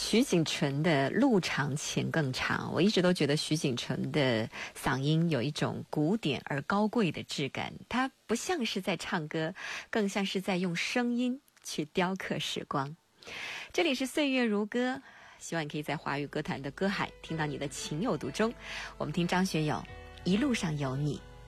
徐锦纯的路长情更长，我一直都觉得徐锦纯的嗓音有一种古典而高贵的质感，它不像是在唱歌，更像是在用声音去雕刻时光。这里是岁月如歌，希望你可以在华语歌坛的歌海听到你的情有独钟。我们听张学友《一路上有你》。